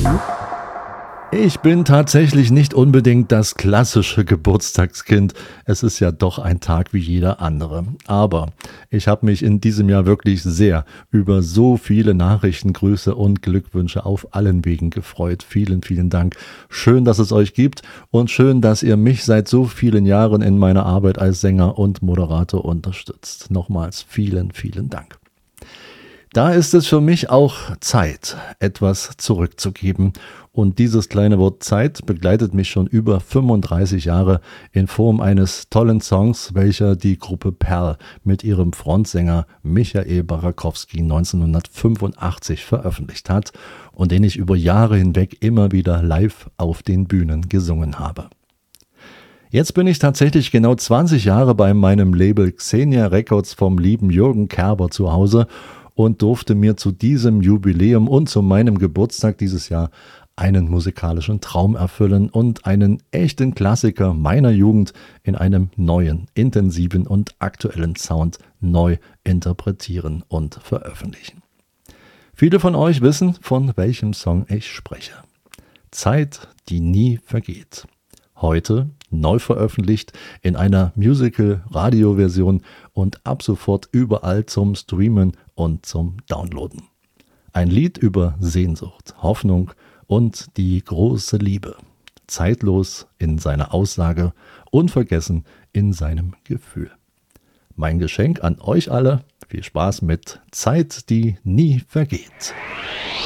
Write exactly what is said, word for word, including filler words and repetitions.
Ich bin tatsächlich nicht unbedingt das klassische Geburtstagskind. Es ist ja doch ein Tag wie jeder andere. Aber ich habe mich in diesem Jahr wirklich sehr über so viele Nachrichten, Grüße und Glückwünsche auf allen Wegen gefreut. Vielen, vielen Dank. Schön, dass es euch gibt und schön, dass ihr mich seit so vielen Jahren in meiner Arbeit als Sänger und Moderator unterstützt. Nochmals vielen, vielen Dank. Da ist es für mich auch Zeit, etwas zurückzugeben. Und dieses kleine Wort Zeit begleitet mich schon über fünfunddreißig Jahre in Form eines tollen Songs, welcher die Gruppe Perl mit ihrem Frontsänger Michael Barakowski neunzehnhundertfünfundachtzig veröffentlicht hat und den ich über Jahre hinweg immer wieder live auf den Bühnen gesungen habe. Jetzt bin ich tatsächlich genau zwanzig Jahre bei meinem Label Xenia Records vom lieben Jürgen Kerber zu Hause und durfte mir zu diesem Jubiläum und zu meinem Geburtstag dieses Jahr einen musikalischen Traum erfüllen und einen echten Klassiker meiner Jugend in einem neuen, intensiven und aktuellen Sound neu interpretieren und veröffentlichen. Viele von euch wissen, von welchem Song ich spreche. Zeit, die nie vergeht. Heute neu veröffentlicht in einer Musical-Radio-Version und ab sofort überall zum Streamen und zum Downloaden. Ein Lied über Sehnsucht, Hoffnung und die große Liebe. Zeitlos in seiner Aussage, unvergessen in seinem Gefühl. Mein Geschenk an euch alle, viel Spaß mit Zeit, die nie vergeht.